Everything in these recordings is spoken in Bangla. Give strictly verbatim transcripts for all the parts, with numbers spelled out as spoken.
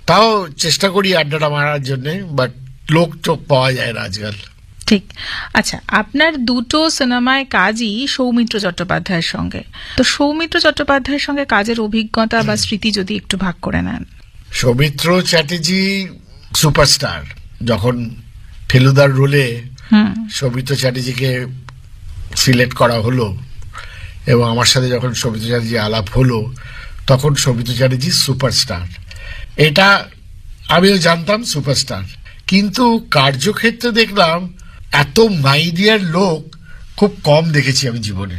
তাও চেষ্টা করি আড্ডাটা মারার জন্য, বাট লোক চোখ পাওয়া যায় না আজকাল। ঠিক। আচ্ছা, আপনার দুটো সিনেমায় কাজই সৌমিত্র চট্টোপাধ্যায়ের সঙ্গে, তো সৌমিত্র চট্টোপাধ্যায়ের সঙ্গে কাজের অভিজ্ঞতা বা স্মৃতি যদি একটু ভাগ করে নেন। সৌমিত্র চ্যাটার্জি সুপারস্টার, যখন ফেলুদার রোলে সৌমিত্র চ্যাটার্জিকে সিলেক্ট করা হলো এবং আমার সাথে যখন সৌমিত্র চ্যাটার্জি আলাপ হলো, তখন সৌমিত্র চ্যাটার্জি সুপারস্টার, এটা আমিও জানতাম সুপারস্টার। কিন্তু কার্যক্ষেত্রে দেখলাম এত মাইডিয়ার লোক খুব কম দেখেছি আমি জীবনে,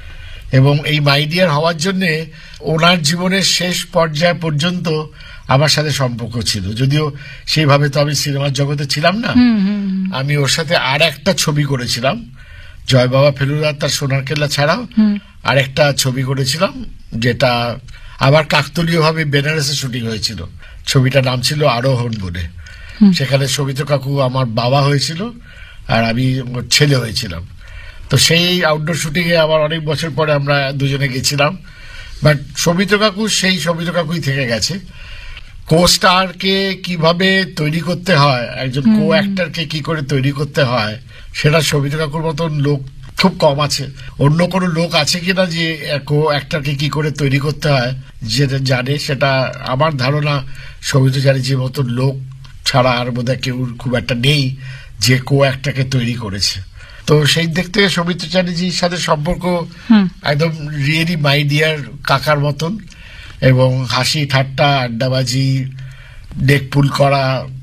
এবং এই মাইডিয়ার হওয়ার জন্যে ওনার জীবনের শেষ পর্যায় পর্যন্ত আমার সাথে সম্পর্ক ছিল, যদিও সেইভাবে তো আমি সিনেমার জগতে ছিলাম না। আমি ওর সাথে আর একটা ছবি করেছিলাম, জয় বাবা ফেলুদা তার সোনার কেল্লা ছাড়াও আর একটা ছবি করেছিলাম, যেটা আবার কাকতলীয় ভাবে বেনারসে শুটিং হয়েছিল। ছবিটার নাম ছিল আরোহণ বলে। সেখানে সৌমিত্র কাকু আমার বাবা হয়েছিল আর আমি ছেলে হয়েছিলাম। তো সেই আউটডোর শুটিং এ আবার অনেক বছর পরে আমরা দুজনে গেছিলাম, বাট সৌমিত্র কাকু সেই সৌমিত্র কাকুই থেকে গেছে। কো স্টারকে কিভাবে তৈরি করতে হয়, একজন কো অ্যাক্টরকে কি করে তৈরি করতে হয়, সেটা সৌমিত্র কাকুর মতন লোক খুব কম আছে। অন্য কোনো লোক আছে কিনা যে কো অ্যাক্টরকে কি করে তৈরি করতে হয় যেটা জানে, সেটা আমার ধারণা সৌমিত্র চ্যাটার্জির মতন লোক ছাড়া আর বোধহয় কেউ খুব একটা নেই যে কো অ্যাক্টরকে তৈরি করেছে। তো সেই দিক থেকে সৌমিত্র চ্যাটার্জির সাথে সম্পর্ক একদম রিয়েলি মাই ডিয়ার কাকার মতন, এবং হাসি ঠাট্টা আড্ডাবাজি ডেকপুল করা,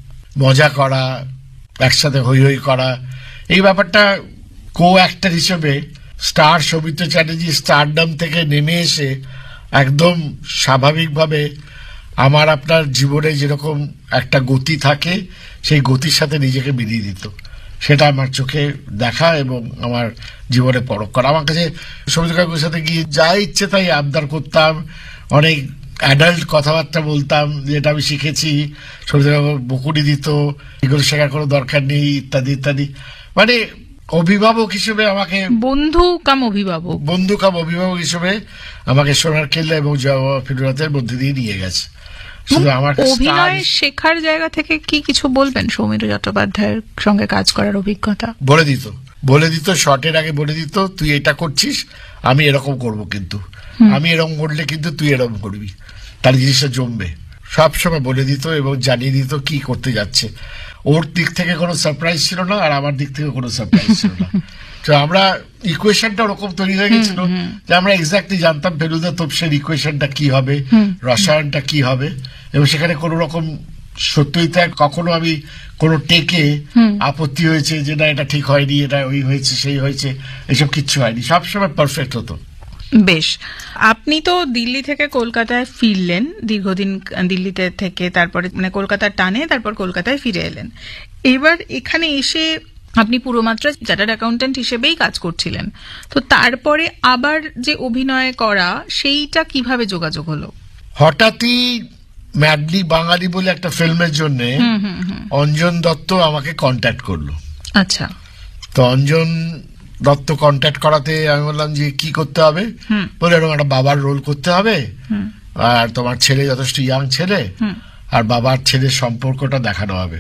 মজা করা, একসাথে হই হই করা, এই ব্যাপারটা কো অ্যাক্টর হিসেবে স্টার সৌমিত্র চ্যাটার্জি স্টারডম থেকে নেমে এসে একদম স্বাভাবিকভাবে আমার আপনার জীবনে যেরকম একটা গতি থাকে সেই গতির সাথে নিজেকে মিলিয়ে দিত। সেটা আমার চোখে দেখা এবং আমার জীবনে পরখ করা। আমার কাছে সৌমিত্র কাকুর সাথে গিয়ে যা ইচ্ছে তাই আবদার করতাম, অনেক অ্যাডাল্ট কথাবার্তা বলতাম, যেটা আমি শিখেছি। সৌমিত্র কাকু বকুনি দিত, এগুলো শেখার কোনো দরকার নেই, ইত্যাদি ইত্যাদি। মানে অভিভাবক হিসেবে আমাকে, বন্ধু কাম অভিভাবক বন্ধু কাম অভিভাবক হিসেবে আমাকে সোনার কেল্লা এবং জয় বাবা ফেলুদার মধ্যে দিয়ে নিয়ে গেছে। শুধু আমার অভিনয় শেখার জায়গা থেকে কি কিছু বলবেন সৌমিত্র চট্টোপাধ্যায়ের সঙ্গে কাজ করার অভিজ্ঞতা? বলে দিত বলে দিত শর্টের আগে বলে দিত, তুই এটা করছিস, আমি এরকম করব, কিন্তু আমি এরকম করলে কিন্তু তুই এরকম করবি, তার জিনিসটা জমবে। সবসময় বলে দিত এবং জানিয়ে দিত কি করতে যাচ্ছে। ওর দিক থেকে কোনো সারপ্রাইজ ছিল না আর আমার দিক থেকে কোনো সারপ্রাইজ ছিল না। তো আমরা ইকুয়েশনটা ওরকম তৈরি হয়ে গেছিল যে আমরা এক্স্যাক্টলি জানতাম ফেলুদা তোপসের ইকুয়েশনটা কি হবে, রসায়নটা কি হবে, এবং সেখানে কোন রকম সত্যিটা কখনো আমি কোনো টেকে আপত্তি হয়েছে যে না এটা ঠিক হয়নি, এটা ওই হয়েছে সেই হয়েছে, এসব কিচ্ছু হয়নি, সবসময় পারফেক্ট হতো। বেশ, আপনি তো দিল্লি থেকে কলকাতায় ফিরলেন, দীর্ঘদিন দিল্লিতে থেকে তারপরে মানে কলকাতার টানে তারপর কলকাতায় ফিরে এলেন। এবার এখানে এসে আপনি পুরোমাত্রা চার্টার্ড অ্যাকাউন্ট্যান্ট হিসেবেই কাজ করছিলেন, তো তারপরে আবার যে অভিনয় করা সেইটা কিভাবে যোগাযোগ হলো? হঠাৎই ম্যাডলি বাঙালি বলে একটা ফিল্মের জন্য অঞ্জন দত্ত আমাকে কন্ট্যাক্ট করলো। আচ্ছা। তো অঞ্জন দত্ত কন্ট্যাক্ট করাতে আমি বললাম যে কি করতে হবে, বলে এরকম একটা বাবার রোল করতে হবে, আর তোমার ছেলে যথেষ্ট ইয়াং ছেলে, আর বাবার ছেলের সম্পর্কটা দেখানো হবে।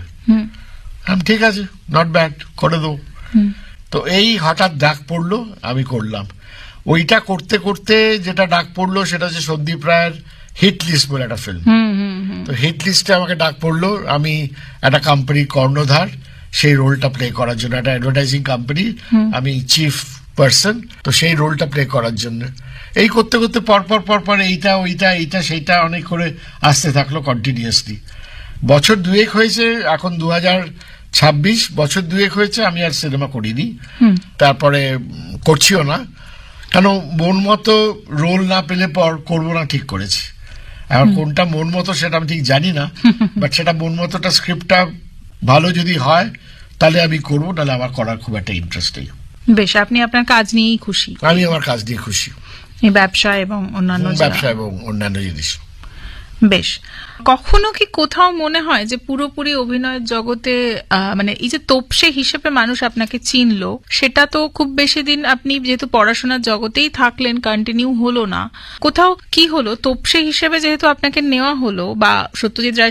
ঠিক আছে, নট ব্যাড, করে দেবো। তো এই হঠাৎ ডাক পড়লো, আমি করলাম। ওইটা করতে করতে যেটা ডাক পড়লো সেটা হচ্ছে সন্দীপ রায়ের হিট লিস্ট বলে একটা ফিল্ম। তো হিট লিস্টে আমাকে ডাক পড়লো, আমি একটা কোম্পানির কর্ণধার, সেই রোলটা প্লে করার জন্য, একটা অ্যাডভার্টাইজিং কোম্পানি, আমি চিফ পার্সন, তো সেই রোলটা প্লে করার জন্য। এই করতে করতে পরপর পরপর এইটা ওইটা এইটা সেইটা অনেক করে আসতে থাকলো কন্টিনিউয়াসলি। বছর দুয়েক হয়েছে, এখন দু হাজার ছাব্বিশ, বছর দুয়েক হয়েছে আমি আর সিনেমা করিনি, তারপরে করছিও না, কেন মন মতো রোল না পেলে পর করবো না ঠিক করেছি। এখন কোনটা মন মতো সেটা আমি ঠিক জানি না, বাট সেটা মন মতোটা স্ক্রিপ্টটা ভালো যদি হয় তাহলে আমি করবো, নাহলে আমার করার খুব একটা ইন্টারেস্ট নেই। বেশ, আপনি আপনার কাজ নিয়েই খুশি? আমি আমার কাজ নিয়ে খুশি, ব্যবসা এবং অন্যান্য ব্যবসা এবং অন্যান্য জিনিস। বেশ, কখনো কি কোথাও মনে হয় যে পুরোপুরি অভিনয়ের জগতে মানে এই যে তোপসে হিসেবে মানুষ আপনাকে চিনলো, সেটা তো খুব বেশি দিন আপনি যেহেতু পড়াশোনার জগতেই থাকলেন, কন্টিনিউ হলো না, কোথাও কি হলো তোপসে হিসেবে যেহেতু আপনাকে নেওয়া হলো, বা সত্যজিৎ রায়